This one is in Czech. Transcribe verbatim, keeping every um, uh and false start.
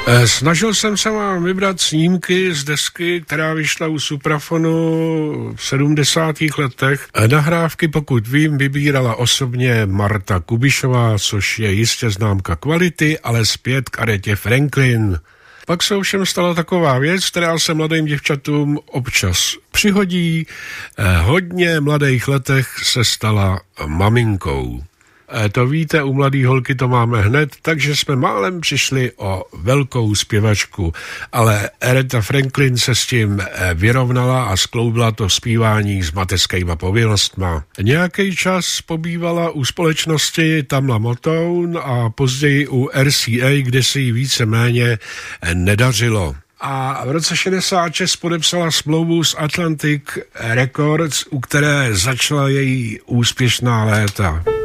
Snažil jsem se vám vybrat snímky z desky, která vyšla u Suprafonu v sedmdesátých letech. Nahrávky, pokud vím, vybírala osobně Marta Kubišová, což je jistě známka kvality, ale zpět k Aretě Franklin. Pak se ovšem stala taková věc, která se mladým děvčatům občas přihodí. Hodně mladých letech se stala maminkou. To víte, u mladý holky to máme hned, takže jsme málem přišli o velkou zpěvačku, ale Aretha Franklin se s tím vyrovnala a skloubila to zpívání s mateřskýma povinnostma. Nějaký čas pobývala u společnosti Tamla Motown a později u R C A, kde se jí víceméně nedařilo. A v roce šedesát šest podepsala smlouvu s Atlantic Records, u které začala její úspěšná léta.